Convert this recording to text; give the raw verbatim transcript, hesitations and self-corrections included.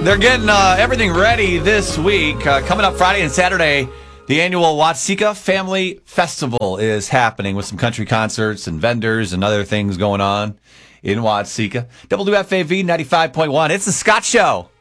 They're getting uh, everything ready this week. Uh, coming up Friday and Saturday, the annual Watseka Family Festival is happening with some country concerts and vendors and other things going on in Watseka. W F A V ninety-five point one. It's the Scott Show.